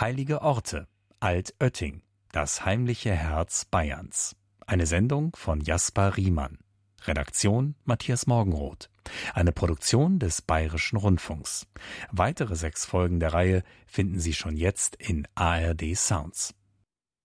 Heilige Orte, Altötting, das heimliche Herz Bayerns. Eine Sendung von Jasper Riemann. Redaktion Matthias Morgenroth. Eine Produktion des Bayerischen Rundfunks. Weitere 6 Folgen der Reihe finden Sie schon jetzt in ARD Sounds.